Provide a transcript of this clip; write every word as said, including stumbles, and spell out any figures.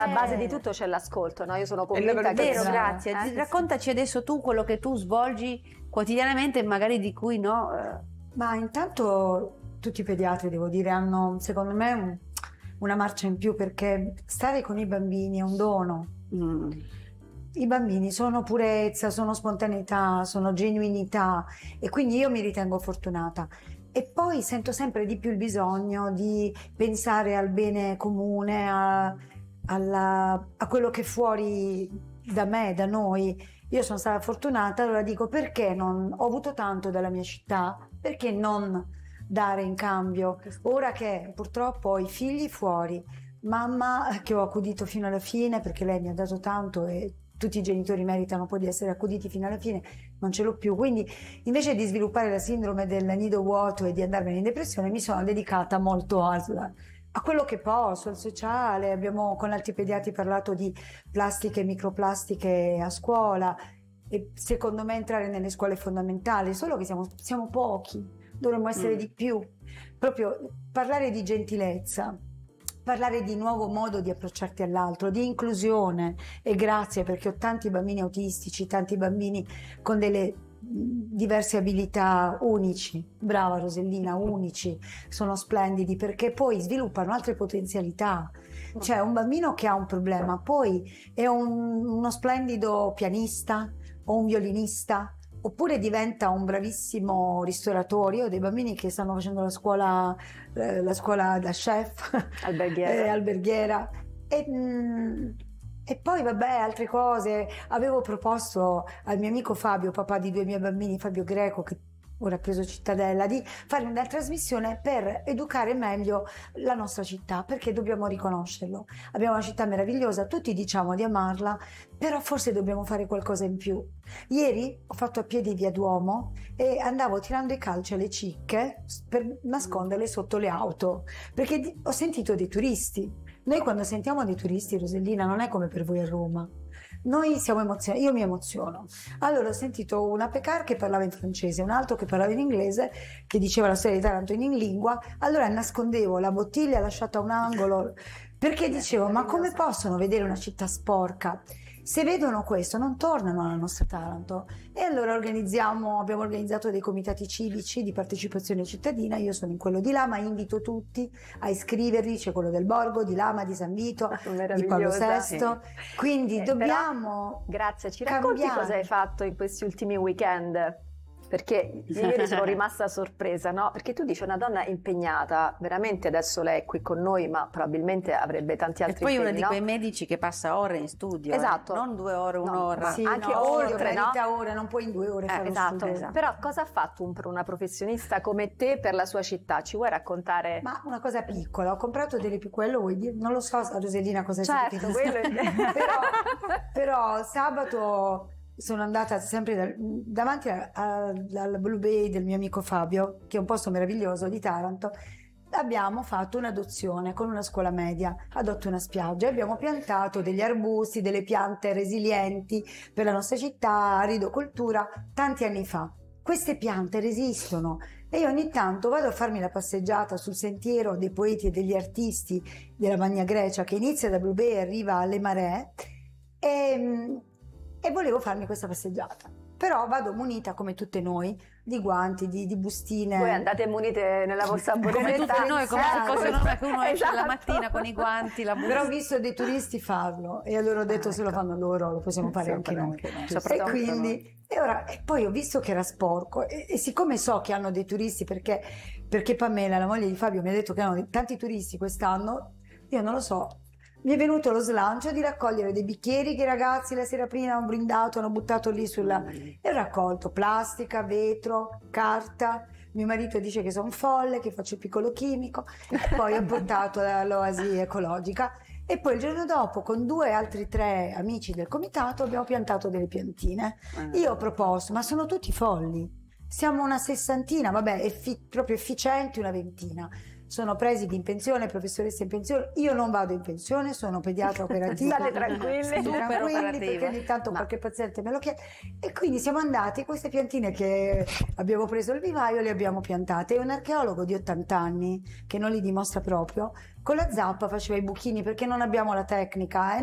A base di tutto c'è l'ascolto, no? Io sono È convinta che... vero, grazie. Eh, Raccontaci adesso tu quello che tu svolgi quotidianamente, magari di cui no. eh, Ma intanto tutti i pediatri, devo dire, hanno secondo me un- una marcia in più, perché stare con i bambini è un dono. mm. I bambini sono purezza, sono spontaneità, sono genuinità, e quindi io mi ritengo fortunata. E poi sento sempre di più il bisogno di pensare al bene comune, a, alla- a quello che è fuori da me, da noi. Io sono stata fortunata, allora dico: perché non ho avuto tanto dalla mia città, perché non dare in cambio? Ora che purtroppo ho i figli fuori, mamma che ho accudito fino alla fine, perché lei mi ha dato tanto e tutti i genitori meritano poi di essere accuditi fino alla fine, non ce l'ho più. Quindi invece di sviluppare la sindrome del nido vuoto e di andarmene in depressione, mi sono dedicata molto al, a quello che posso, al sociale. Abbiamo con altri pediatri parlato di plastiche e microplastiche a scuola, e secondo me entrare nelle scuole è fondamentale, solo che siamo, siamo pochi, dovremmo essere Mm. di più. Proprio parlare di gentilezza, parlare di nuovo modo di approcciarti all'altro, di inclusione. E grazie, perché ho tanti bambini autistici, tanti bambini con delle mh, diverse abilità, unici. Brava Rosellina, unici, sono splendidi perché poi sviluppano altre potenzialità. Cioè un bambino che ha un problema poi è un- uno splendido pianista o un violinista, oppure diventa un bravissimo ristoratore. Io ho dei bambini che stanno facendo la scuola, eh, la scuola da chef, Alberghiera. eh, alberghiera. E, mm, e poi vabbè, altre cose. Avevo proposto al mio amico Fabio, papà di due miei bambini, Fabio Greco, che ora ha preso Cittadella, di fare una trasmissione per educare meglio la nostra città, perché dobbiamo riconoscerlo. Abbiamo una città meravigliosa, tutti diciamo di amarla, però forse dobbiamo fare qualcosa in più. Ieri ho fatto a piedi via Duomo e andavo tirando i calci alle cicche per nasconderle sotto le auto, perché di- ho sentito dei turisti. Noi quando sentiamo dei turisti, Rosellina, non è come per voi a Roma. Noi siamo emozionati, io mi emoziono. Allora ho sentito una Pecar che parlava in francese, un altro che parlava in inglese, che diceva la storia di Taranto in lingua. Allora nascondevo la bottiglia lasciata a un angolo, perché dicevo: ma come possono vedere una città sporca? Se vedono questo non tornano alla nostra Taranto. E allora organizziamo, abbiamo organizzato dei comitati civici di partecipazione cittadina. Io sono in quello di Lama, invito tutti a iscrivervi. C'è quello del Borgo, di Lama, di San Vito, di Paolo sesto. Quindi Eh, dobbiamo però, grazie, ci racconti cambiare. cosa hai fatto in questi ultimi weekend? Perché io ieri sono rimasta sorpresa, no? Perché tu dici una donna impegnata, veramente adesso lei è qui con noi, ma probabilmente avrebbe tanti E altri poi impegni, uno di no? quei medici che passa ore in studio, eh. Esatto. Non due ore, No, un'ora. ma Sì, anche no, oltre, no? merita ore, non puoi in due ore Eh, fare lo Esatto. studio. esatto. Però cosa ha fatto un- per una professionista come te per la sua città? Ci vuoi raccontare? Ma una cosa piccola, ho comprato delle più, quello vuoi dire? Non lo so, Rosellina, cosa Certo, significa. quello è... però, però sabato sono andata sempre da- davanti a- a- al Blue Bay del mio amico Fabio, che è un posto meraviglioso di Taranto. Abbiamo fatto un'adozione con una scuola media, Adotta una spiaggia, e abbiamo piantato degli arbusti, delle piante resilienti per la nostra città, aridocoltura, tanti anni fa. Queste piante resistono e io ogni tanto vado a farmi la passeggiata sul sentiero dei poeti e degli artisti della Magna Grecia, che inizia da Blue Bay e arriva alle Maree, e, e volevo farmi questa passeggiata. Però vado munita, come tutte noi, di guanti, di, di bustine. Voi andate munite nella vostra Come borretta. tutti noi, come se Esatto. fosse una che uno esce la Esatto. mattina con i guanti, la Però ho visto dei turisti farlo e allora ho detto: Ah, se lo ecco. fanno loro lo possiamo fare Sì, anche noi. anche noi. E Soprattutto quindi e ora, e poi ho visto che era sporco, e, e siccome so che hanno dei turisti, perché, perché Pamela, la moglie di Fabio, mi ha detto che hanno tanti turisti quest'anno, io non lo so, mi è venuto lo slancio di raccogliere dei bicchieri che i ragazzi la sera prima hanno brindato, hanno buttato lì sulla... e ho raccolto plastica, vetro, carta. Mio marito dice che sono folle, che faccio il piccolo chimico, e poi ho portato all'oasi ecologica. E poi il giorno dopo, con due altri tre amici del comitato, abbiamo piantato delle piantine. Io ho proposto, ma sono tutti folli. Siamo una sessantina, vabbè, effi- proprio efficienti una ventina. sono presidi in pensione, professoresse in pensione. Io non vado in pensione, sono pediatra operativa. State tranquilli. State Super tranquilli, operativa. perché ogni tanto Ma- qualche paziente me lo chiede. E quindi siamo andati, queste piantine che abbiamo preso il vivaio le abbiamo piantate. E un archeologo di ottanta anni, che non li dimostra proprio, con la zappa faceva i buchini perché non abbiamo la tecnica. Eh?